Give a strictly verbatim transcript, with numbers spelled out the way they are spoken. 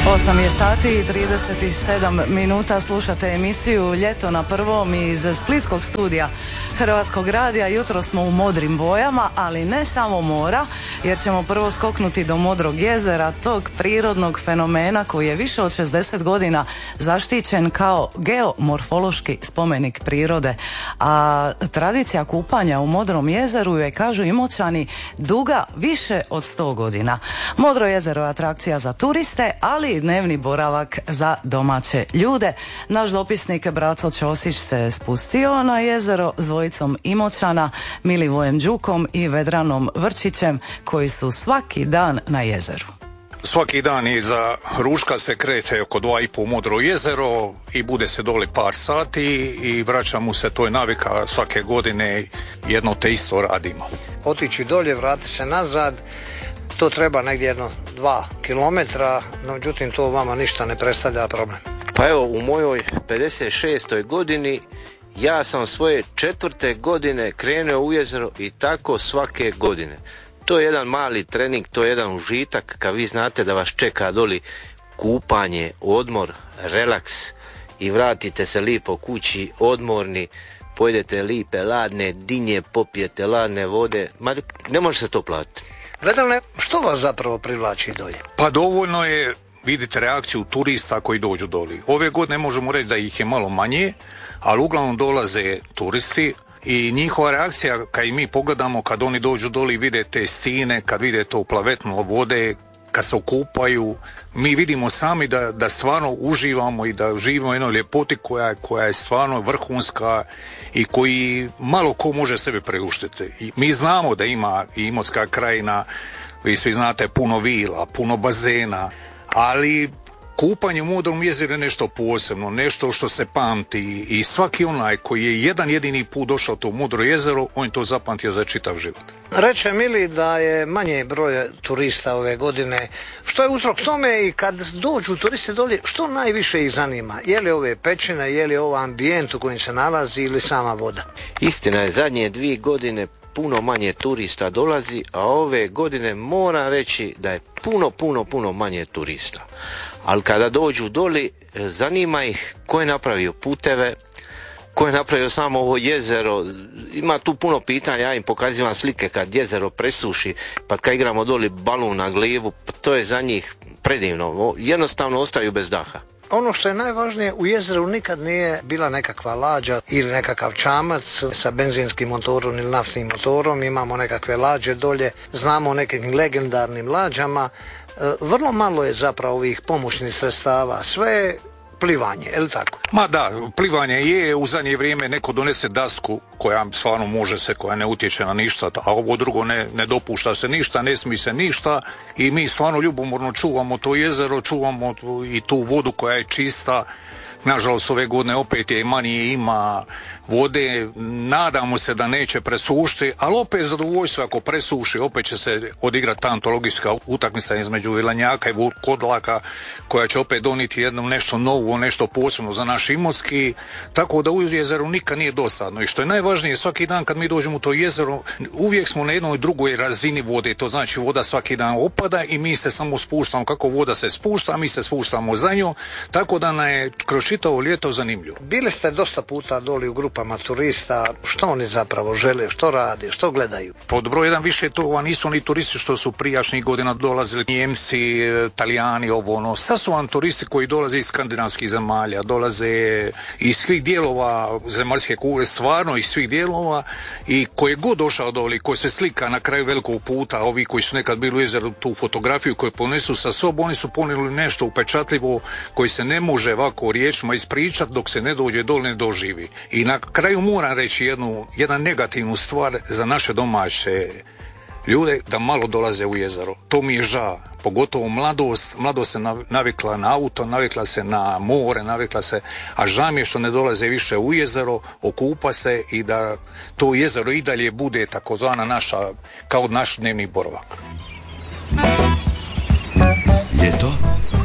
osam je sati i trideset sedam minuta, slušate emisiju Ljeto na prvom iz splitskog studija Hrvatskog radija. Jutro smo u modrim bojama, ali ne samo mora, jer ćemo prvo skoknuti do Modrog jezera, tog prirodnog fenomena koji je više od šezdeset godina zaštićen kao geomorfološki spomenik prirode. A tradicija kupanja u Modrom jezeru je, kažu Imoćani, duga više od sto godina. Modro jezero je atrakcija za turiste, ali i dnevni boravak za domaće ljude. Naš dopisnik Braco Ćosić se spustio na jezero s dvojicom Imoćana, Milivojem Đukom i Vedranom Vrčićem, koji su svaki dan na jezeru. Svaki dan iza ručka se kreće oko dva i pol Modro jezero i bude se doli par sati i vraća mu se, to je navika svake godine, jedno te isto radimo. Otići dolje, vratiti se nazad, to treba negdje jedno dva kilometra, no međutim to vama ništa ne predstavlja problem. Pa evo, u mojoj pedeset šestoj godini ja sam svoje četvrte godine krenuo u jezero i tako svake godine. To je jedan mali trening, to je jedan užitak, kad vi znate da vas čeka doli kupanje, odmor, relaks i vratite se lipo kući odmorni, pojedete lipe ladne dinje, popijete ladne vode, ma ne može se to platiti. Vedrane, što vas zapravo privlači dolje? Pa dovoljno je, vidite reakciju turista koji dođu doli. Ove godine možemo reći da ih je malo manje, ali uglavnom dolaze turisti i njihova reakcija kad i mi pogledamo, kad oni dođu doli i vide te stine, kad vide to plavetno vode, kad se okupaju, mi vidimo sami da, da stvarno uživamo i da živimo u jednoj ljepoti koja, koja je stvarno vrhunska i koji malo ko može sebe priuštiti. I mi znamo da ima i Imotska krajina, vi svi znate, puno vila, puno bazena, ali kupanje u Modrom jezeru je nešto posebno, nešto što se pamti i svaki onaj koji je jedan jedini put došao to u Modro jezero, on je to zapamtio za čitav život. Reče Mili da je manje broj turista ove godine. Što je uzrok tome i kad dođu turisti dolje, što najviše ih zanima? Je li ove pećine, je li ovo ambijent u kojem se nalazi ili sama voda? Istina je, zadnje dvije godine puno manje turista dolazi, a ove godine moram reći da je puno, puno, puno manje turista. Ali kada dođu doli, zanima ih ko je napravio puteve, ko je napravio samo ovo jezero. Ima tu puno pitanja, ja im pokazivam slike kad jezero presuši, pa kad igramo doli balun na glivu, to je za njih predivno, jednostavno ostaju bez daha. Ono što je najvažnije, u jezeru nikad nije bila nekakva lađa ili nekakav čamac sa benzinskim motorom ili naftnim motorom, imamo nekakve lađe dolje, znamo o nekim legendarnim lađama, vrlo malo je zapravo ovih pomoćnih sredstava, sve je plivanje, je li tako? Ma da, plivanje je, u zadnje vrijeme neko donese dasku koja stvarno može se, koja ne utječe na ništa, a ovo drugo ne, ne dopušta se ništa, ne smije se ništa i mi stvarno ljubomorno čuvamo to jezero, čuvamo i tu vodu koja je čista. Nažalost ove godine opet je manje ima vode, nadamo se da neće presušiti, ali opet zadovoljstvo ako presuši, opet će se odigrati ta antologijska utakmica između Vilanjaka i Kodlaka koja će opet doniti jedno nešto novo, nešto posebno za naš Imotski, tako da u jezeru nikad nije dosadno. I što je najvažnije, svaki dan kad mi dođemo u to jezero, uvijek smo na jednoj drugoj razini vode, to znači voda svaki dan opada i mi se samo spuštamo, kako voda se spušta, mi se spuštamo za nju, tako da nam je kroz čitavo ljeto zanimljivo. Bili ste dosta puta doli u grupama turista, što oni zapravo žele, što rade, što gledaju? Pod broj jedan više to nisu oni turisti što su prijašnjih godina dolazili, Njemci, Talijani, ovo ono. Sad su vam turisti koji dolaze iz skandinavskih zemalja, dolaze iz svih dijelova zemaljske kugle, stvarno iz svih dijelova i koji je god došao doli, koji se slika na kraju velikog puta, ovi koji su nekad bili u jezeru, tu fotografiju koju ponesu sa sobom, oni su ponijeli nešto upečatljivo koji se ne može ovako riječima ispričati dok se ne dođe dole, ne doživi. I na kraju moram reći jednu, jedan negativnu stvar za naše domaće ljude, da malo dolaze u jezero. To mi je žao, pogotovo mladost. Mladost se navikla na auto, navikla se na more, navikla se, a žao mi je što ne dolaze više u jezero, okupa se i da to jezero i dalje bude takozvana naša, kao naš dnevni boravak. Ljeto